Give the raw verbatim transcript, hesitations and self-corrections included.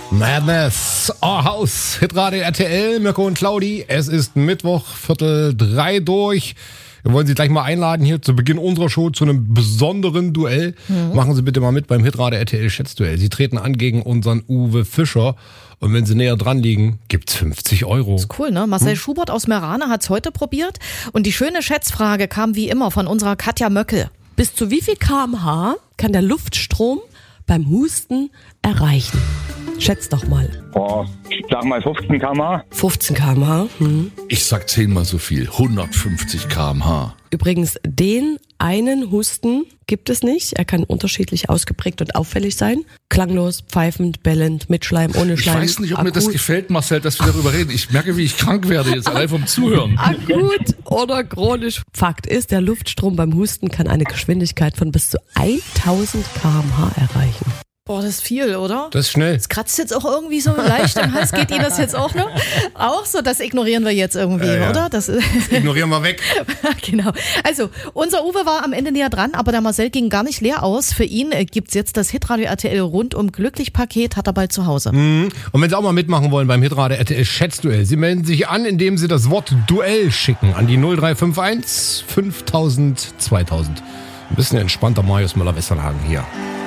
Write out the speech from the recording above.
Madness, Our House, Hitradio R T L, Mirko und Claudi. Es ist Mittwoch, Viertel drei durch. Wir wollen Sie gleich mal einladen hier zu Beginn unserer Show zu einem besonderen Duell. Mhm. Machen Sie bitte mal mit beim Hitradio R T L Schätzduell. Sie treten an gegen unseren Uwe Fischer. Und wenn Sie näher dran liegen, gibt's fünfzig Euro. Das ist cool, ne? Marcel hm? Schubert aus Merane hat's heute probiert. Und die schöne Schätzfrage kam wie immer von unserer Katja Möckel. Bis zu wie viel Kilometer pro Stunde kann der Luftstrom beim Husten erreichen? Schätz doch mal. Boah, ich sag mal fünfzehn Kilometer pro Stunde. fünfzehn Kilometer pro Stunde. Hm. Ich sag zehnmal so viel, hundertfünfzig Kilometer pro Stunde. Übrigens, den einen Husten gibt es nicht. Er kann unterschiedlich ausgeprägt und auffällig sein. Klanglos, pfeifend, bellend, mit Schleim, ohne Schleim. Ich weiß nicht, ob akut. Mir das gefällt, Marcel, dass wir darüber reden. Ich merke, wie ich krank werde jetzt allein vom Zuhören. Akut oder chronisch. Fakt ist, der Luftstrom beim Husten kann eine Geschwindigkeit von bis zu tausend Kilometer pro Stunde erreichen. Boah, das ist viel, oder? Das ist schnell. Das kratzt jetzt auch irgendwie so leicht im Hals. Geht Ihnen das jetzt auch noch? Auch so, das ignorieren wir jetzt irgendwie, äh, ja. oder? Das, das ignorieren wir weg. Genau. Also, unser Uwe war am Ende näher dran, aber der Marcel ging gar nicht leer aus. Für ihn gibt's jetzt das Hitradio R T L rundum Glücklich-Paket, hat er bald zu Hause. Mhm. Und wenn Sie auch mal mitmachen wollen beim Hitradio R T L Schätzduell, Sie melden sich an, indem Sie das Wort Duell schicken an die null drei fünf eins fünftausend zweitausend. Ein bisschen entspannter Marius Müller-Westernhagen hier.